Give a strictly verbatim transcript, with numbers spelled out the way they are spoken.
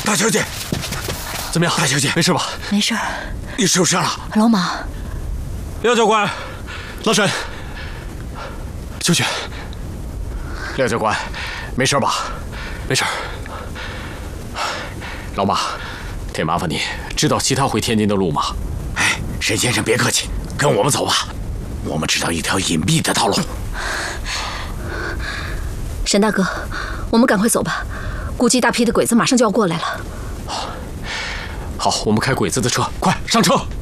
大小姐， 怎么样？ 大小姐， 没事吧？ 没事。 你受伤了？ 老马， 廖教官，老沈，秋雪， 廖教官，没事吧？ 没事。 老马，得麻烦你，知道其他回天津的路吗？ 哎，沈先生别客气，跟我们走吧，我们知道一条隐蔽的道路。 沈大哥，我们赶快走吧，估计大批的鬼子马上就要过来了。 好，我们开鬼子的车，快上车！